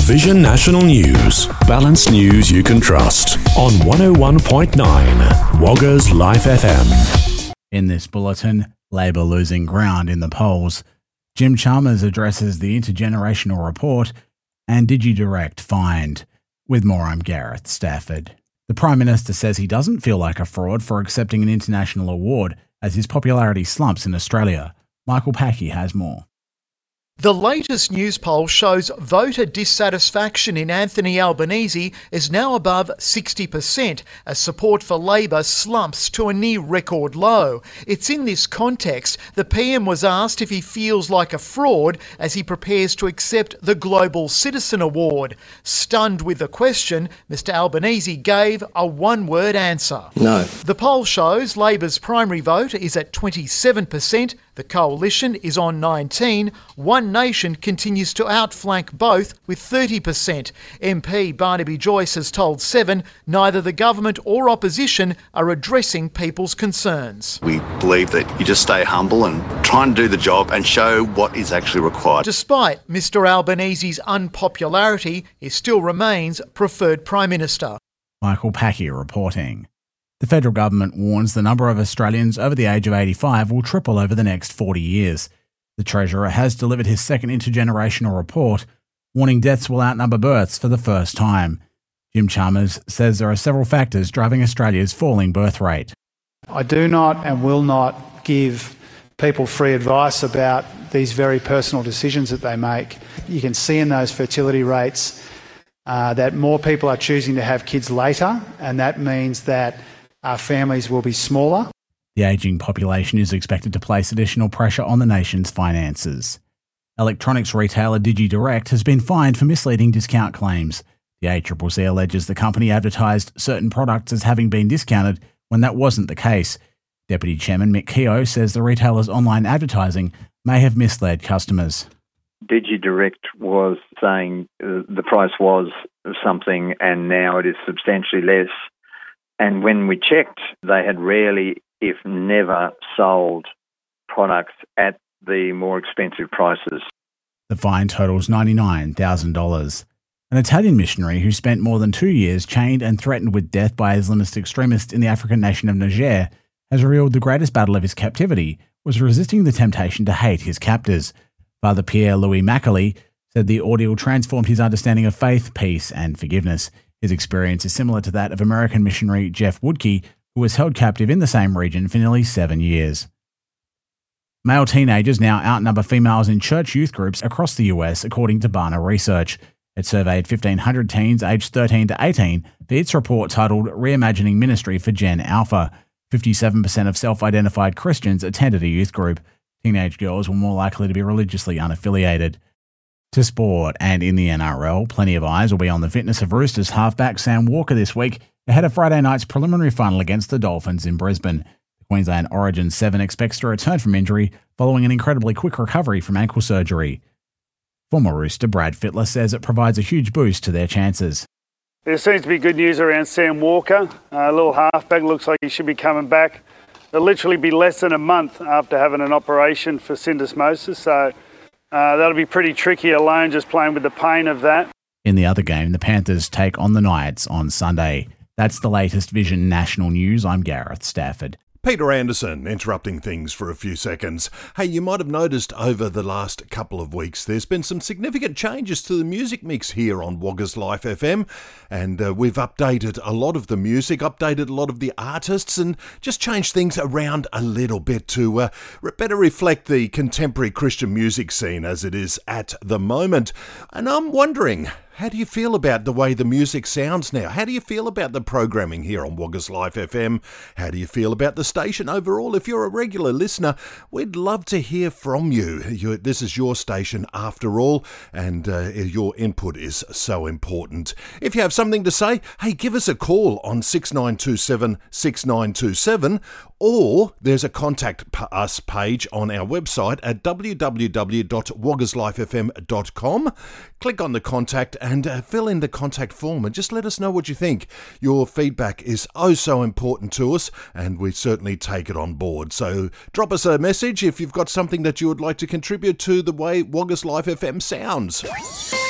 Vision National News. Balanced news you can trust. On 101.9 Wagga's Life FM. In this bulletin, Labor losing ground in the polls. Jim Chalmers addresses the intergenerational report, and DigiDirect fined. With more, I'm Gareth Stafford. The Prime Minister says he doesn't feel like a fraud for accepting an international award as his popularity slumps in Australia. Michael Packey has more. The latest news poll shows voter dissatisfaction in Anthony Albanese is now above 60% as support for Labor slumps to a near record low. It's in this context the PM was asked if he feels like a fraud as he prepares to accept the Global Citizen Award. Stunned with the question, Mr Albanese gave a one-word answer. No. The poll shows Labor's primary vote is at 27%, the Coalition is on 19%, One Nation continues to outflank both with 30%. MP Barnaby Joyce has told Seven neither the government or opposition are addressing people's concerns. We believe that you just stay humble and try and do the job and show what is actually required. Despite Mr Albanese's unpopularity, he still remains preferred Prime Minister. Michael Packey reporting. The federal government warns the number of Australians over the age of 85 will triple over the next 40 years. The Treasurer has delivered his second intergenerational report, warning deaths will outnumber births for the first time. Jim Chalmers says there are several factors driving Australia's falling birth rate. I do not and will not give people free advice about these very personal decisions that they make. You can see in those fertility rates that more people are choosing to have kids later, and that means that our families will be smaller. The ageing population is expected to place additional pressure on the nation's finances. Electronics retailer DigiDirect has been fined for misleading discount claims. The ACCC alleges the company advertised certain products as having been discounted when that wasn't the case. Deputy Chairman Mick Keogh says the retailer's online advertising may have misled customers. DigiDirect was saying the price was something and now it is substantially less. And when we checked, they had rarely, if never, sold products at the more expensive prices. The fine totals $99,000. An Italian missionary who spent more than 2 years chained and threatened with death by Islamist extremists in the African nation of Niger has revealed the greatest battle of his captivity was resisting the temptation to hate his captors. Father Pierre-Louis Macaulay said the ordeal transformed his understanding of faith, peace and forgiveness. His experience is similar to that of American missionary Jeff Woodkey, who was held captive in the same region for nearly 7 years. Male teenagers now outnumber females in church youth groups across the US, according to Barna Research. It surveyed 1,500 teens aged 13 to 18 for its report titled Reimagining Ministry for Gen Alpha. 57% of self-identified Christians attended a youth group. Teenage girls were more likely to be religiously unaffiliated. To sport, and in the NRL, plenty of eyes will be on the fitness of Roosters halfback Sam Walker this week ahead of Friday night's preliminary final against the Dolphins in Brisbane. The Queensland Origin 7 expects to return from injury following an incredibly quick recovery from ankle surgery. Former Rooster Brad Fittler says it provides a huge boost to their chances. There seems to be good news around Sam Walker. A little halfback, looks like he should be coming back. It'll literally be less than a month after having an operation for syndesmosis, so that'll be pretty tricky alone, just playing with the pain of that. In the other game, the Panthers take on the Knights on Sunday. That's the latest Vision National News. I'm Gareth Stafford. Peter Anderson, interrupting things for a few seconds. Hey, you might have noticed over the last couple of weeks there's been some significant changes to the music mix here on Wagga's Life FM, and we've updated a lot of the music, updated a lot of the artists, and just changed things around a little bit to better reflect the contemporary Christian music scene as it is at the moment. And I'm wondering, how do you feel about the way the music sounds now? How do you feel about the programming here on Wagga's Life FM? How do you feel about the station overall? If you're a regular listener, we'd love to hear from you. This is your station after all, and your input is so important. If you have something to say, hey, give us a call on 6927 6927, or there's a contact us page on our website at www.waggaslifefm.com. Click on the contact and fill in the contact form and just let us know what you think. Your feedback is oh so important to us, and we certainly take it on board. So drop us a message if you've got something that you would like to contribute to the way Wagga's Life FM sounds.